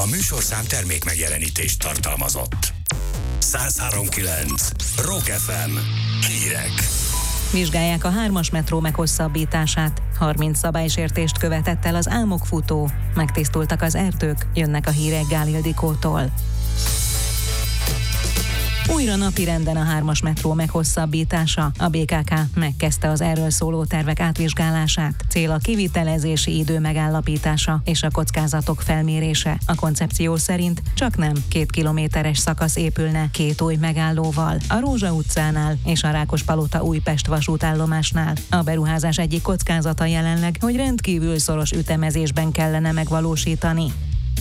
A műsorszám termék megjelenítést tartalmazott. 103.9 Rock FM. Hírek. Vizsgálják a 3-as metró meghosszabbítását. 30 szabálysértést követett el az álmokfutó. Megtisztultak az erdők, jönnek a hírek Gál Ildikótól. Újra napirenden a 3-as metró meghosszabbítása. A BKK megkezdte az erről szóló tervek átvizsgálását. Cél a kivitelezési idő megállapítása és a kockázatok felmérése. A koncepció szerint csaknem 2 kilométeres szakasz épülne 2 új megállóval. A Rózsa utcánál és a Rákospalota Újpest vasútállomásnál. A beruházás egyik kockázata jelenleg, hogy rendkívül szoros ütemezésben kellene megvalósítani.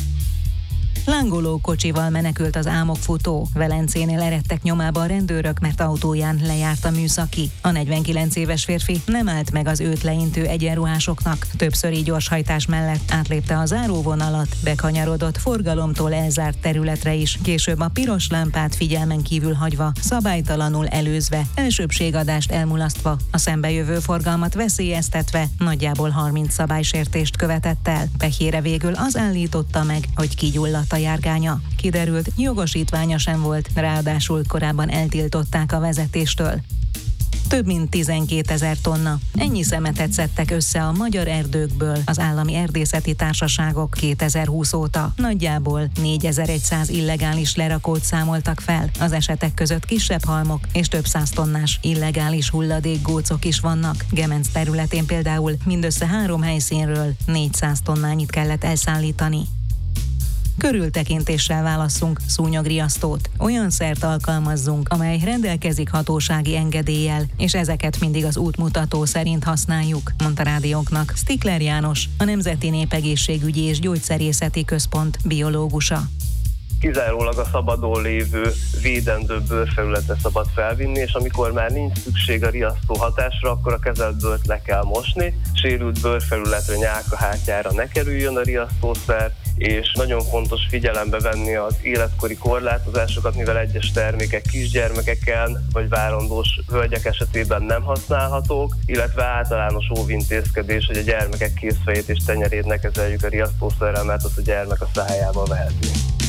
Lángoló kocsival menekült az álmokfutó. Velencénél eredtek nyomába a rendőrök, mert autóján lejárt a műszaki. A 49 éves férfi nem állt meg az őt leintő egyenruhásoknak. Többszöri gyorshajtás mellett átlépte a záróvonalat, bekanyarodott forgalomtól elzárt területre is. Később a piros lámpát figyelmen kívül hagyva, szabálytalanul előzve, elsőbbségadást elmulasztva, a szembejövő forgalmat veszélyeztetve nagyjából 30 szabálysértést követett el. Pehjére végül az állította meg, hogy kigyulladt a járgánya. Kiderült, jogosítványa sem volt, ráadásul korábban eltiltották a vezetéstől. Több mint 12 000 tonna. Ennyi szemetet szedtek össze a magyar erdőkből az állami erdészeti társaságok 2020 óta. Nagyjából 4100 illegális lerakót számoltak fel. Az esetek között kisebb halmok és több 100 tonnás illegális hulladékgócok is vannak. Gemenc területén például mindössze 3 helyszínről 400 tonnányit kellett elszállítani. Körültekintéssel válasszunk szúnyogriasztót. Olyan szert alkalmazzunk, amely rendelkezik hatósági engedéllyel, és ezeket mindig az útmutató szerint használjuk, mondta rádiónknak Stikler János, a Nemzeti Népegészségügyi és Gyógyszerészeti Központ biológusa. Kizárólag a szabadon lévő védendő bőrfelületre szabad felvinni, és amikor már nincs szükség a riasztó hatásra, akkor a kezelt bőrt le kell mosni. Sérült bőrfelületre, nyálkahártyára ne kerüljön a riasztószer, és nagyon fontos figyelembe venni az életkori korlátozásokat, mivel egyes termékek kisgyermekeken vagy várandós hölgyek esetében nem használhatók, illetve általános óvintézkedés, hogy a gyermekek kézfejét és tenyerét ne kezeljük a riasztószerrel, mert azt a gyermek a szájába veheti.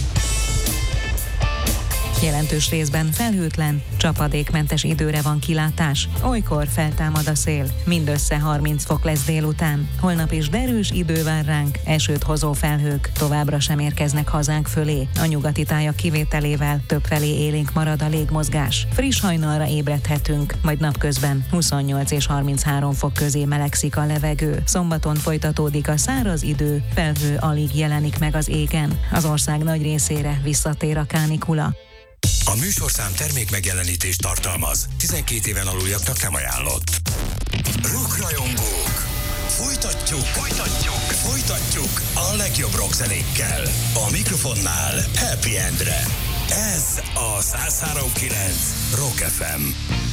Jelentős részben felhőtlen, csapadékmentes időre van kilátás. Olykor feltámad a szél. Mindössze 30 fok lesz délután. Holnap is derűs idő vár ránk, esőt hozó felhők továbbra sem érkeznek hazánk fölé. A nyugati tájak kivételével többfelé élénk marad a légmozgás. Friss hajnalra ébredhetünk, majd napközben 28 és 33 fok közé melegszik a levegő. Szombaton folytatódik a száraz idő, felhő alig jelenik meg az égen. Az ország nagy részére visszatér a kánikula. A műsorszám termék megjelenítést tartalmaz. 12 éven aluljaknak nem ajánlott. Rockrajongók! Folytatjuk a legjobb rockzenékkel. A mikrofonnál Happy Endre. Ez a 103.9 Rock FM.